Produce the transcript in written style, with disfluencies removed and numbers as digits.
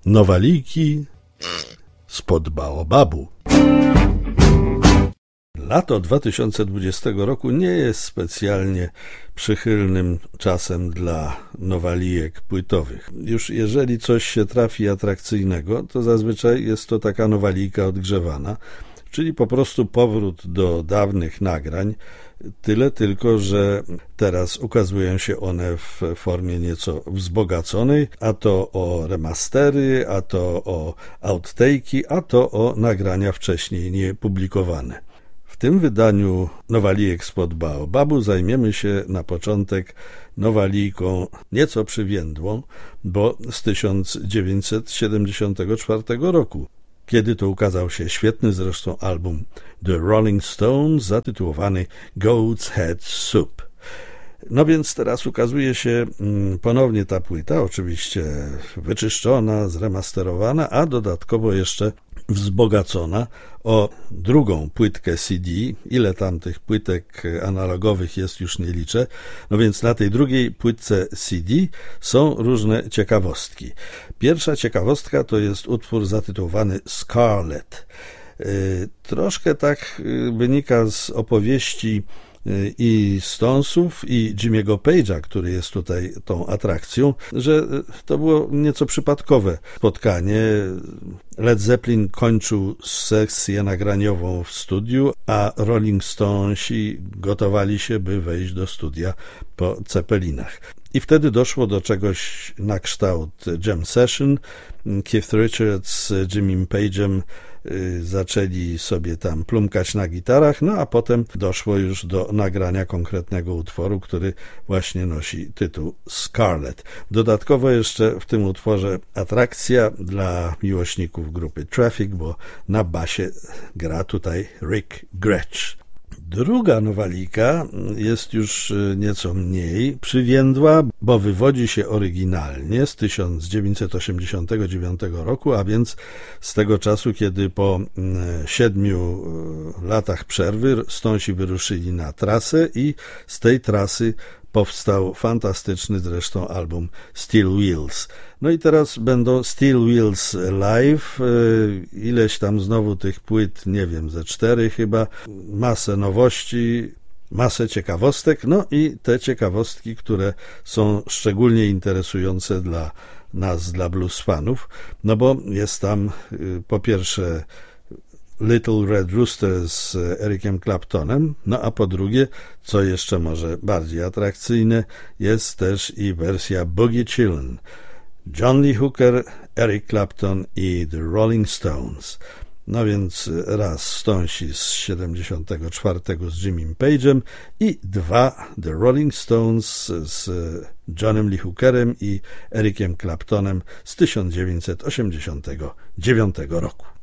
Nowaliki spod baobabu. Lato 2020 roku nie jest specjalnie przychylnym czasem dla nowalijek płytowych. Już jeżeli coś się trafi atrakcyjnego, to zazwyczaj jest to taka nowalijka odgrzewana, czyli po prostu powrót do dawnych nagrań, tyle tylko, że teraz ukazują się one w formie nieco wzbogaconej, a to o remastery, a to o outtake'i, a to o nagrania wcześniej niepublikowane. W tym wydaniu nowalijek spod baobabu zajmiemy się na początek nowalijką nieco przywiędłą, bo z 1974 roku, kiedy to ukazał się świetny zresztą album The Rolling Stones zatytułowany Goat's Head Soup. No więc teraz ukazuje się ponownie ta płyta, oczywiście wyczyszczona, zremasterowana, a dodatkowo jeszcze wzbogacona o drugą płytkę CD. Ile tam tych płytek analogowych jest, już nie liczę. No więc na tej drugiej płytce CD są różne ciekawostki. Pierwsza ciekawostka to jest utwór zatytułowany Scarlet. Troszkę tak wynika z opowieści i Stonesów, i Jimmy'ego Page'a, który jest tutaj tą atrakcją, że to było nieco przypadkowe spotkanie. Led Zeppelin kończył sesję nagraniową w studiu, a Rolling Stonesi gotowali się, by wejść do studia po Zeppelinach. I wtedy doszło do czegoś na kształt jam session. Keith Richards z Jimmym Page'em zaczęli sobie tam plumkać na gitarach, no a potem doszło już do nagrania konkretnego utworu, który właśnie nosi tytuł Scarlet. Dodatkowo jeszcze w tym utworze atrakcja dla miłośników grupy Traffic, bo na basie gra tutaj Rick Gretsch. Druga nowalika jest już nieco mniej przywiędła, bo wywodzi się oryginalnie z 1989 roku, a więc z tego czasu, kiedy po 7 latach przerwy Stonesi wyruszyli na trasę i z tej trasy powstał fantastyczny zresztą album Steel Wheels. No i teraz będą Steel Wheels Live, ileś tam znowu tych płyt, nie wiem, ze 4 chyba, masę nowości, masę ciekawostek, no i te ciekawostki, które są szczególnie interesujące dla nas, dla blues fanów, no bo jest tam po pierwsze Little Red Rooster z Ericiem Claptonem, no a po drugie, co jeszcze może bardziej atrakcyjne, jest też i wersja Boogie Chillin'. John Lee Hooker, Eric Clapton i The Rolling Stones. No więc raz Stonesi z 74 z Jimmym Page'em i dwa The Rolling Stones z Johnem Lee Hookerem i Ericiem Claptonem z 1989 roku.